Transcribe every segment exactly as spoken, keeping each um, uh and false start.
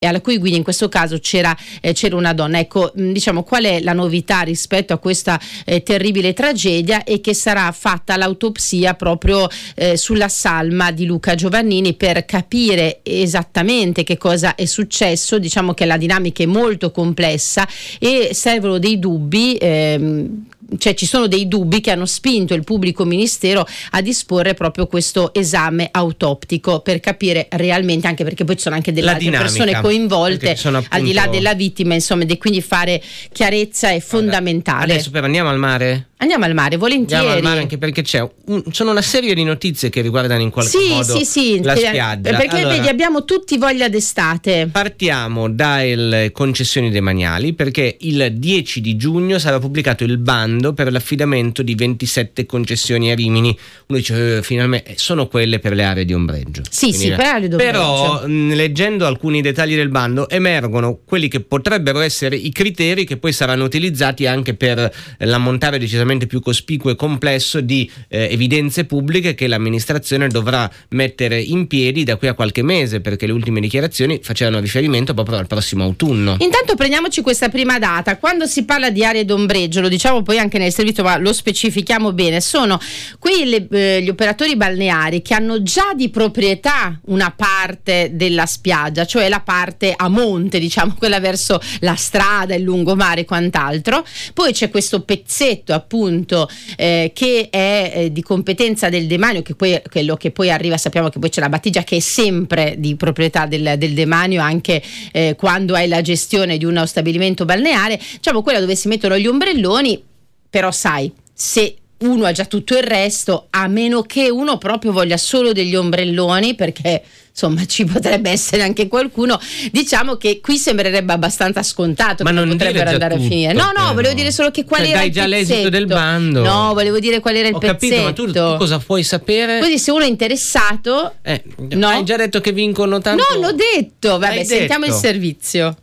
e alla cui guida in questo caso c'era, eh, c'era una donna. Ecco, mh, diciamo, qual è la novità rispetto a questa eh, terribile tragedia? E che sarà fatta l'autopsia proprio eh, sulla salma di Luca Giovannini per capire esattamente che cosa è successo. Diciamo che la dinamica è molto complessa e servono dei dubbi, ehm, cioè ci sono dei dubbi che hanno spinto il pubblico ministero a disporre proprio questo esame autoptico per capire realmente, anche perché poi ci sono anche delle la altre dinamica, persone coinvolte appunto, al di là della vittima, insomma, e quindi fare chiarezza è fondamentale. Adesso però andiamo al mare? Andiamo al mare, volentieri. Andiamo al mare anche perché c'è un, sono una serie di notizie che riguardano in qualche sì, modo sì, sì, la per, spiaggia. Perché allora, vedi, abbiamo tutti voglia d'estate. Partiamo dalle concessioni demaniali, perché il dieci di giugno sarà pubblicato il bando per l'affidamento di ventisette concessioni a Rimini. Uno dice, eh, finalmente sono quelle per le aree di ombreggio. Sì, Quindi, sì, per aree di ombreggio. Però mh, leggendo alcuni dettagli del bando emergono quelli che potrebbero essere i criteri che poi saranno utilizzati anche per eh, l'ammontare decisamente più cospicuo e complesso di eh, evidenze pubbliche che l'amministrazione dovrà mettere in piedi da qui a qualche mese, perché le ultime dichiarazioni facevano riferimento proprio al prossimo autunno. Intanto prendiamoci questa prima data. Quando si parla di aree d'ombreggio, lo diciamo poi anche nel servizio, ma lo specifichiamo bene, sono quelli eh, gli operatori balneari che hanno già di proprietà una parte della spiaggia, cioè la parte a monte, diciamo quella verso la strada, il lungomare e quant'altro. Poi c'è questo pezzetto appunto eh, che è eh, di competenza del demanio, che poi quello che poi arriva, sappiamo che poi c'è la battigia che è sempre di proprietà del, del demanio, anche eh, quando hai la gestione di uno stabilimento balneare, diciamo quella dove si mettono gli ombrelloni. Però sai, se uno ha già tutto il resto, a meno che uno proprio voglia solo degli ombrelloni, perché insomma ci potrebbe essere anche qualcuno, diciamo che qui sembrerebbe abbastanza scontato, ma che non potrebbero andare tutto, a finire. No, no, però. volevo dire solo che qual cioè, era dai il già pezzetto. l'esito del bando. No, volevo dire qual era il Ho pezzetto. capito, ma tu, tu cosa puoi sapere? Così se uno è interessato, Eh, no? Hai già detto che vincono tanto? No, l'ho detto. Vabbè, L'hai sentiamo detto. il servizio.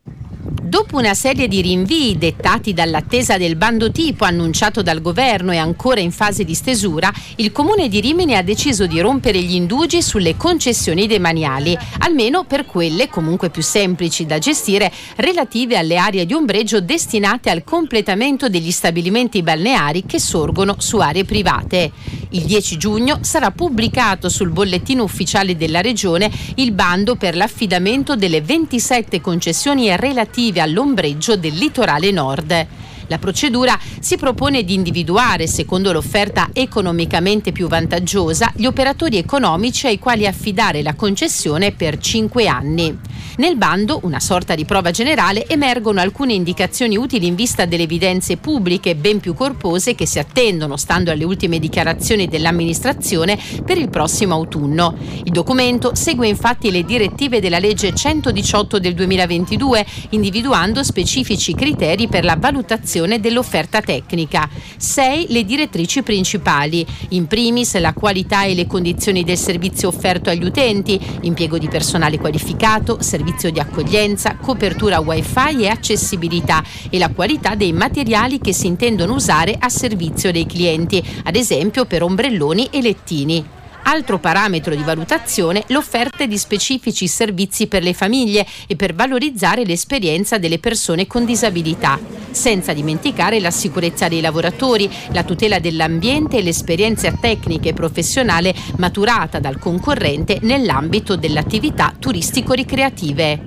Dopo una serie di rinvii dettati dall'attesa del bando tipo annunciato dal governo e ancora in fase di stesura, il comune di Rimini ha deciso di rompere gli indugi sulle concessioni demaniali, almeno per quelle comunque più semplici da gestire, relative alle aree di ombreggio destinate al completamento degli stabilimenti balneari che sorgono su aree private. Il dieci giugno sarà pubblicato sul bollettino ufficiale della regione il bando per l'affidamento delle ventisette concessioni relative all'ombreggio del litorale nord. La procedura si propone di individuare, secondo l'offerta economicamente più vantaggiosa, gli operatori economici ai quali affidare la concessione per cinque anni. Nel bando, una sorta di prova generale, emergono alcune indicazioni utili in vista delle evidenze pubbliche ben più corpose che si attendono, stando alle ultime dichiarazioni dell'amministrazione, per il prossimo autunno. Il documento segue infatti le direttive della legge centodiciotto del duemilaventidue, individuando specifici criteri per la valutazione dell'offerta tecnica. Sei le direttrici principali, in primis la qualità e le condizioni del servizio offerto agli utenti, impiego di personale qualificato, servizio di accoglienza, copertura wifi e accessibilità, e la qualità dei materiali che si intendono usare a servizio dei clienti, ad esempio per ombrelloni e lettini. Altro parametro di valutazione, l'offerta di specifici servizi per le famiglie e per valorizzare l'esperienza delle persone con disabilità, senza dimenticare la sicurezza dei lavoratori, la tutela dell'ambiente e l'esperienza tecnica e professionale maturata dal concorrente nell'ambito delle attività turistico-ricreative.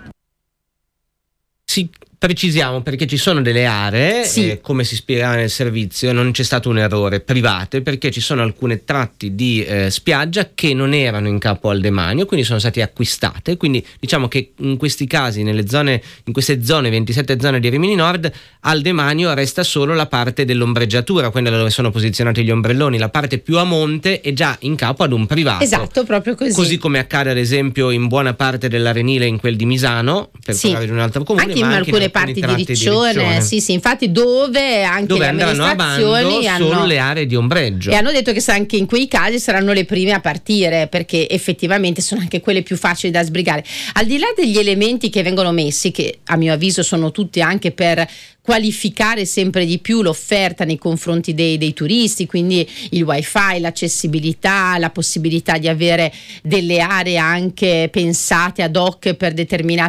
Sì. Precisiamo, perché ci sono delle aree, sì. eh, come si spiega nel servizio, non c'è stato un errore, private, perché ci sono alcune tratti di eh, spiaggia che non erano in capo al demanio, quindi sono state acquistate. Quindi diciamo che in questi casi, nelle zone, in queste zone, ventisette zone di Rimini Nord, al demanio resta solo la parte dell'ombreggiatura, quella dove sono posizionati gli ombrelloni. La parte più a monte è già in capo ad un privato. Esatto, proprio così. Così come accade ad esempio in buona parte dell'Arenile, in quel di Misano, per sì. parlare di un altro comune, anche ma in anche alcune le parti di tratti Riccione, di Riccione. sì sì, infatti dove anche dove le andranno a bando amministrazioni hanno, solo le aree di ombreggio. e hanno detto che anche in quei casi saranno le prime a partire, perché effettivamente sono anche quelle più facili da sbrigare. Al di là degli elementi che vengono messi, che a mio avviso sono tutti anche per qualificare sempre di più l'offerta nei confronti dei, dei turisti, quindi il wifi, l'accessibilità, la possibilità di avere delle aree anche pensate ad hoc per determinati